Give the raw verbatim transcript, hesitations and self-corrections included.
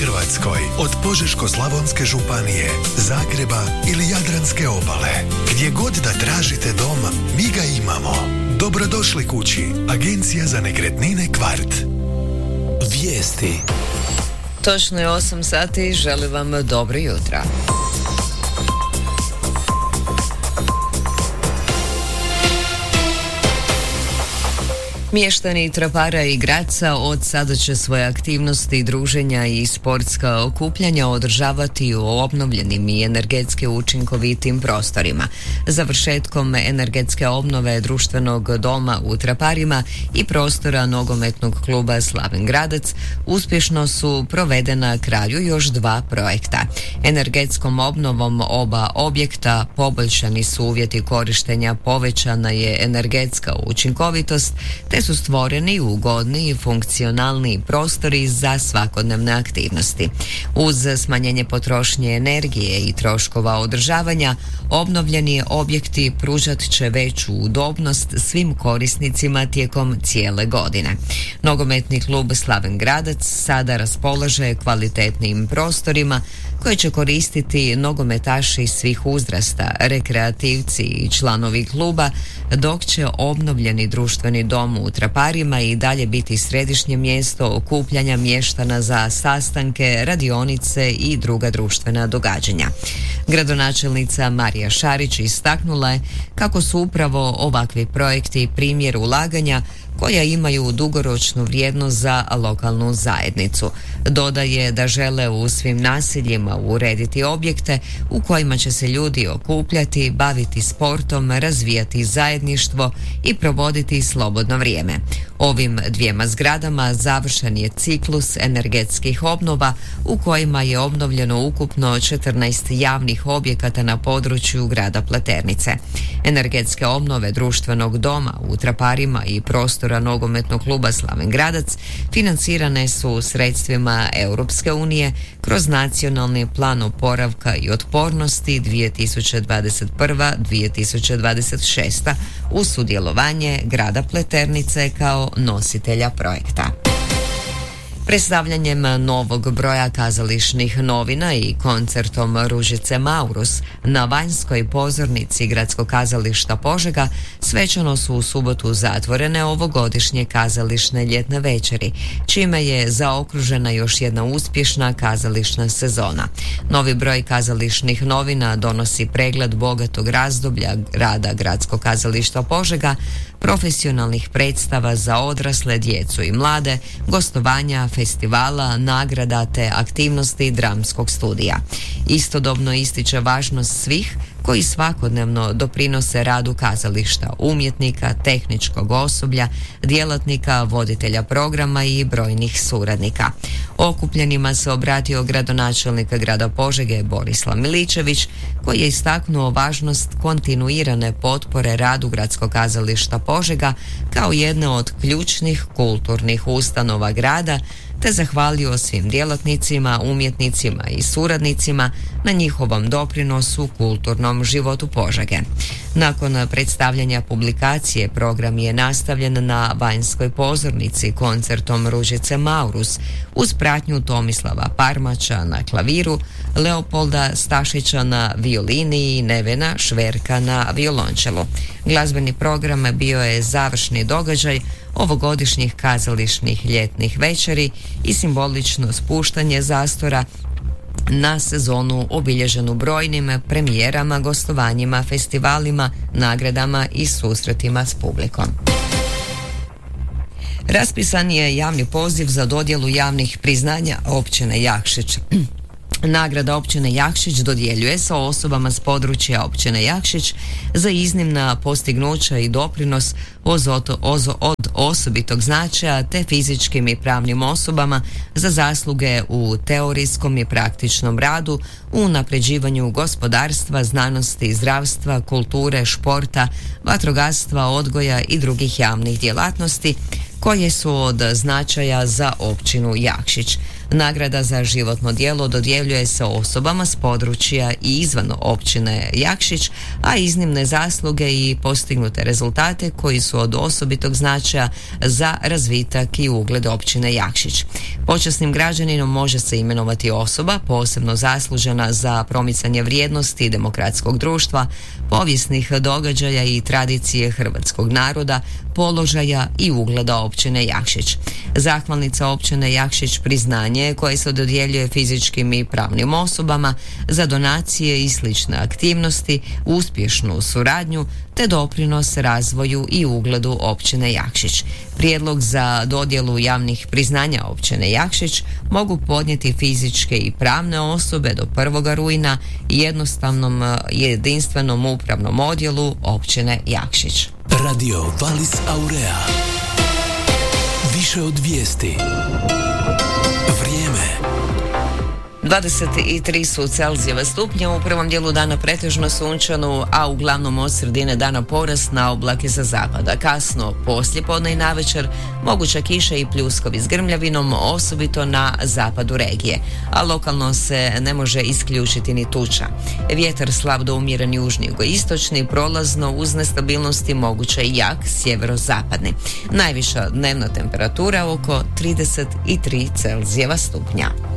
Hrvatskoj, od Požeško-slavonske županije, Zagreba ili Jadranske obale. Gdje god da tražite dom, mi ga imamo. Dobrodošli kući. Agencija za nekretnine Kvart. Vijesti. Točno je osam sati, želim vam dobro jutro. Mještani Trapara i Graca od sada će svoje aktivnosti, druženja i sportska okupljanja održavati u obnovljenim i energetski učinkovitim prostorima. Završetkom energetske obnove društvenog doma u Traparima i prostora nogometnog kluba Slaven Gradac uspješno su provedena kraju još dva projekta. Energetskom obnovom oba objekta poboljšani su uvjeti korištenja, povećana je energetska učinkovitost, te su stvoreni ugodni i funkcionalni prostori za svakodnevne aktivnosti. Uz smanjenje potrošnje energije i troškova održavanja, obnovljeni objekti pružat će veću udobnost svim korisnicima tijekom cijele godine. Nogometni klub Slaven Gradac sada raspolaže kvalitetnim prostorima koje će koristiti nogometaši svih uzrasta, rekreativci i članovi kluba, dok će obnovljeni društveni dom u Traparima i dalje biti središnje mjesto okupljanja mještana za sastanke, radionice i druga društvena događanja. Gradonačelnica Marija Šarić istaknula je kako su upravo ovakvi projekti primjer ulaganja koja imaju dugoročnu vrijednost za lokalnu zajednicu. Dodaje da žele u svim naseljima urediti objekte u kojima će se ljudi okupljati, baviti sportom, razvijati zajedništvo i provoditi slobodno vrijeme. Ovim dvijema zgradama završen je ciklus energetskih obnova u kojima je obnovljeno ukupno četrnaest javnih objekata na području grada Pleternice. Energetske obnove društvenog doma u Traparima i prostora nogometnog kluba Slaven Gradac financirane su sredstvima Europske unije kroz nacionalni plan oporavka i otpornosti dvije tisuće dvadeset prva do dvije tisuće dvadeset šesta uz sudjelovanje grada Pleternice kao nositelja projekta. Predstavljanjem novog broja kazališnih novina i koncertom Ružice Maurus na vanjskoj pozornici Gradskog kazališta Požega svečano su u subotu zatvorene ovogodišnje kazališne ljetne večeri, čime je zaokružena još jedna uspješna kazališna sezona. Novi broj kazališnih novina donosi pregled bogatog razdoblja rada Gradskog kazališta Požega, profesionalnih predstava za odrasle, djecu i mlade, gostovanja, festivala, nagrada te aktivnosti dramskog studija. Istodobno ističe važnost svih koji svakodnevno doprinose radu kazališta, umjetnika, tehničkog osoblja, djelatnika, voditelja programa i brojnih suradnika. Okupljenima se obratio gradonačelnik grada Požege Borislav Miličević, koji je istaknuo važnost kontinuirane potpore radu Gradskog kazališta Požega kao jedne od ključnih kulturnih ustanova grada, te zahvalio svim djelatnicima, umjetnicima i suradnicima na njihovom doprinosu kulturnom životu Požege. Nakon predstavljanja publikacije program je nastavljen na vanjskoj pozornici koncertom Ružice Maurus uz pratnju Tomislava Parmača na klaviru, Leopolda Stašića na violini i Nevena Šverka na violončelu. Glazbeni program bio je završni događaj ovogodišnjih kazališnih ljetnih večeri i simbolično spuštanje zastora na sezonu obilježenu brojnim premijerama, gostovanjima, festivalima, nagradama i susretima s publikom. Raspisan je javni poziv za dodjelu javnih priznanja općine Jakšić. Nagrada općine Jakšić dodjeljuje se osobama s područja općine Jakšić za iznimna postignuća i doprinos od osobitog značaja te fizičkim i pravnim osobama za zasluge u teorijskom i praktičnom radu, u unapređivanju gospodarstva, znanosti, zdravstva, kulture, športa, vatrogastva, odgoja i drugih javnih djelatnosti, koje su od značaja za općinu Jakšić. Nagrada za životno djelo dodjeljuje se osobama s područja i izvan općine Jakšić, a iznimne zasluge i postignute rezultate koji su od osobitog značaja za razvitak i ugled općine Jakšić. Počasnim građaninom može se imenovati osoba posebno zaslužena za promicanje vrijednosti demokratskog društva, povijesnih događaja i tradicije hrvatskog naroda, položaja i ugleda općine Jakšić. Zahvalnica općine Jakšić priznanje koje se dodjeljuje fizičkim i pravnim osobama za donacije i slične aktivnosti, uspješnu suradnju te doprinos razvoju i ugledu općine Jakšić. Prijedlog za dodjelu javnih priznanja općine Jakšić mogu podnijeti fizičke i pravne osobe do prvog rujna jednostavnom jedinstvenom upravnom odjelu općine Jakšić. Radio Valis Aurea. Više od vijesti. Vrijeme. dvadeset tri su Celzijeva stupnja, u prvom dijelu dana pretežno sunčano, a uglavnom od sredine dana porast na oblake za zapada. Kasno poslijepodne i navečer moguća kiša i pljuskovi s grmljavinom, osobito na zapadu regije, a lokalno se ne može isključiti ni tuča. Vjetar slab do umjeren južni jugoistočni, prolazno uz nestabilnosti moguće i jak sjeverozapadni. Najviša dnevna temperatura oko trideset tri Celzijeva stupnja.